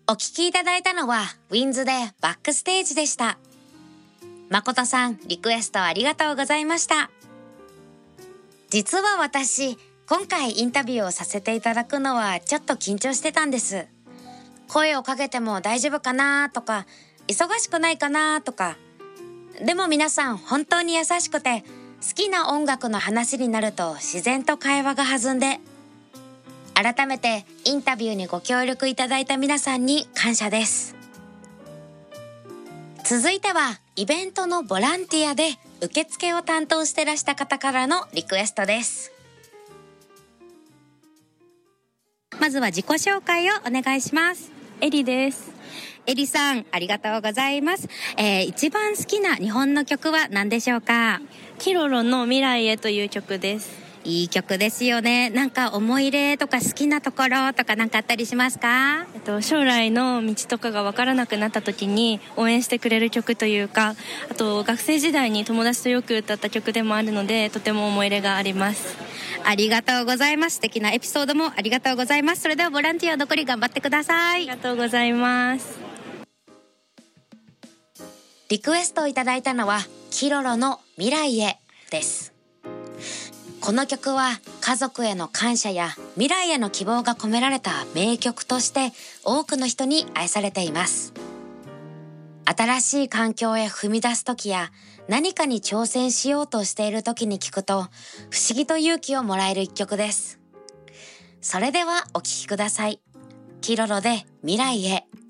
お聴きいただいたのはウィンズでバックステージでした。誠さん、リクエストありがとうございました。実は私、今回インタビューをさせていただくのはちょっと緊張してたんです。声をかけても大丈夫かなとか、忙しくないかなとか。でも皆さん本当に優しくて、好きな音楽の話になると自然と会話が弾んで、改めてインタビューにご協力いただいた皆さんに感謝です。続いてはイベントのボランティアで受付を担当してらした方からのリクエストです。まずは自己紹介をお願いします。 エリです。 エリさん、ありがとうございます。一番好きな日本の曲は何でしょうか？ キロロの未来へという曲です。 いい曲ですよね。なんか思い入れとか好きなところとかなんかあったりしますか？ 将来の道とかが分からなくなった時に応援してくれる曲というか、あと学生時代に友達とよく歌った曲でもあるので、とても思い入れがあります。 ありがとうございます。素敵なエピソードもありがとうございます。それではボランティア残り頑張ってください。 ありがとうございます。 リクエストをいただいたのはキロロの未来へです。この曲は家族への感謝や未来への希望が込められた名曲として多くの人に愛されています。新しい環境へ踏み出す時や何かに挑戦しようとしている時に聴くと不思議と勇気をもらえる一曲です。それではお聴きください。キロロで未来へ。